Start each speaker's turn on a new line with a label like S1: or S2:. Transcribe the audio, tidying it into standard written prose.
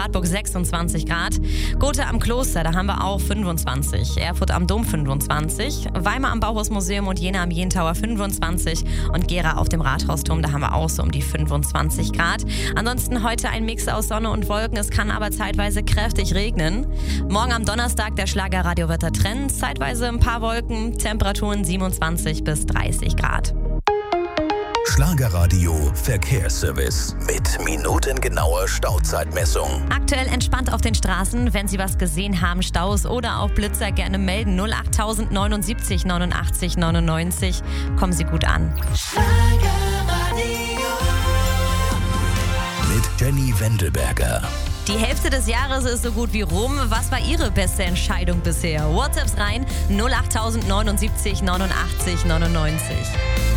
S1: Wartburg 26 Grad. Gotha am Kloster, da haben wir auch 25. Erfurt am Dom 25. Weimar am Bauhausmuseum und Jena am Jentauer 25. Und Gera auf dem Rathausturm, da haben wir auch so um die 25 Grad. Ansonsten heute ein Mix aus Sonne und Wolken. Es kann aber zeitweise kräftig regnen. Morgen am Donnerstag der Schlagerradiowetter-Trend. Zeitweise ein paar Wolken, Temperaturen 27 bis 30 Grad.
S2: Schlagerradio Verkehrsservice mit minutengenauer Stauzeitmessung.
S1: Aktuell entspannt auf den Straßen. Wenn Sie was gesehen haben, Staus oder auch Blitzer, gerne melden. 08000 79 89 99. Kommen Sie gut an.
S2: Mit Jenny Wendelberger.
S1: Die Hälfte des Jahres ist so gut wie rum. Was war Ihre beste Entscheidung bisher? WhatsApps rein 08000 79 89 99.